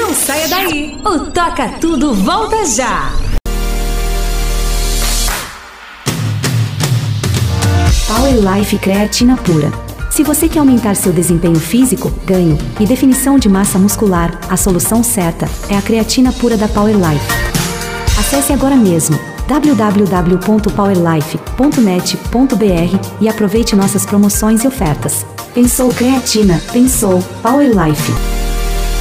Não saia daí. O Toca Tudo volta já. Power Life Creatina Pura. Se você quer aumentar seu desempenho físico, ganho e definição de massa muscular, a solução certa é a creatina pura da Power Life. Acesse agora mesmo www.powerlife.net.br e aproveite nossas promoções e ofertas. Pensou creatina, pensou Power Life.